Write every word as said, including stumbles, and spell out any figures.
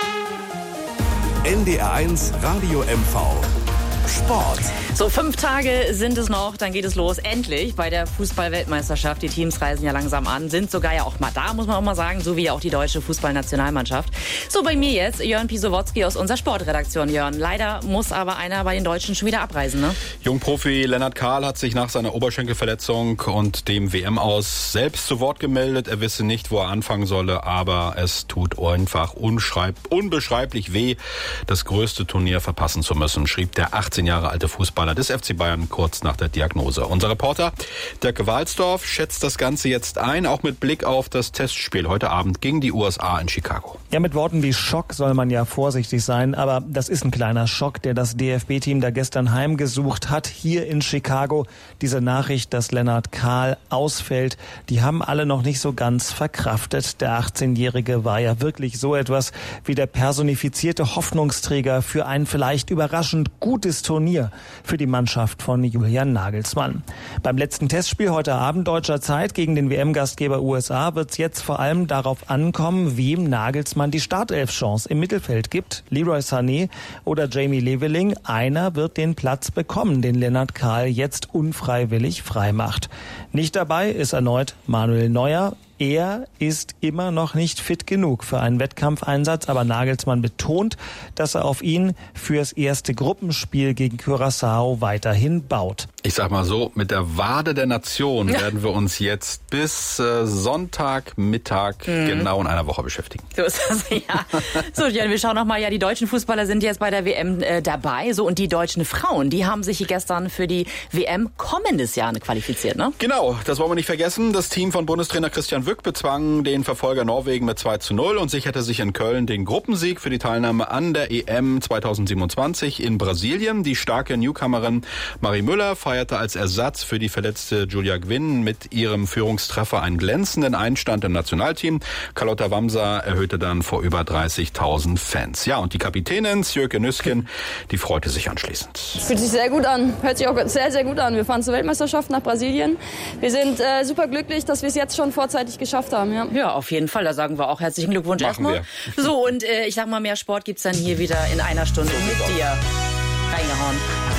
N D R eins Radio M V Sport. So, fünf Tage sind es noch, dann geht es los. Endlich bei der Fußball-Weltmeisterschaft. Die Teams reisen ja langsam an, sind sogar ja auch mal da, muss man auch mal sagen, so wie auch die deutsche Fußballnationalmannschaft. So, bei mir jetzt Jörn Pisowotzki aus unserer Sportredaktion. Jörn, leider muss aber einer bei den Deutschen schon wieder abreisen, ne? Jungprofi Lennart Kahl hat sich nach seiner Oberschenkelverletzung und dem W M-Aus selbst zu Wort gemeldet. Er wisse nicht, wo er anfangen solle, aber es tut einfach unschreib- unbeschreiblich weh, das größte Turnier verpassen zu müssen, schrieb der achtzehn Jahre alte Fußballer des F C Bayern kurz nach der Diagnose. Unser Reporter Dirk Walsdorf schätzt das Ganze jetzt ein, auch mit Blick auf das Testspiel heute Abend gegen die U S A in Chicago. Ja, mit Worten wie Schock soll man ja vorsichtig sein, aber das ist ein kleiner Schock, der das D F B-Team da gestern heimgesucht hat, hier in Chicago. Diese Nachricht, dass Lennart Kahl ausfällt, die haben alle noch nicht so ganz verkraftet. Der achtzehnjährige war ja wirklich so etwas wie der personifizierte Hoffnungsträger für ein vielleicht überraschend gutes Turnier für die Mannschaft von Julian Nagelsmann. Beim letzten Testspiel heute Abend deutscher Zeit gegen den W M-Gastgeber U S A wird es jetzt vor allem darauf ankommen, wem Nagelsmann die Startelf-Chance im Mittelfeld gibt. Leroy Sané oder Jamie Leveling. Einer wird den Platz bekommen, den Lennart Kahl jetzt unfreiwillig freimacht. Nicht dabei ist erneut Manuel Neuer. Er ist immer noch nicht fit genug für einen Wettkampfeinsatz, aber Nagelsmann betont, dass er auf ihn fürs erste Gruppenspiel gegen Curaçao weiterhin baut. Ich sag mal so, mit der Wade der Nation ja. werden wir uns jetzt bis äh, Sonntagmittag mhm. genau in einer Woche beschäftigen. So ist das, ja. So, Jan, wir schauen nochmal, ja, die deutschen Fußballer sind jetzt bei der W M äh, dabei. So, und die deutschen Frauen, die haben sich gestern für die W M kommendes Jahr qualifiziert, ne? Genau, das wollen wir nicht vergessen. Das Team von Bundestrainer Christian Wück bezwang den Verfolger Norwegen mit zwei zu null und sicherte sich in Köln den Gruppensieg für die Teilnahme an der E M zweitausendsiebenundzwanzig in Brasilien. Die starke Newcomerin Marie Müller feierte als Ersatz für die verletzte Julia Gwynn mit ihrem Führungstreffer einen glänzenden Einstand im Nationalteam. Carlotta Wamser erhöhte dann vor über dreißigtausend Fans. Ja, und die Kapitänin Sjöke Nüsken, die freute sich anschließend. Fühlt sich sehr gut an, hört sich auch sehr, sehr gut an. Wir fahren zur Weltmeisterschaft nach Brasilien. Wir sind äh, super glücklich, dass wir es jetzt schon vorzeitig geschafft haben. Ja. ja, auf jeden Fall. Da sagen wir auch herzlichen Glückwunsch Machen erstmal. Wir. So, und äh, ich sag mal, mehr Sport gibt's dann hier wieder in einer Stunde so mit dir. Reingehauen.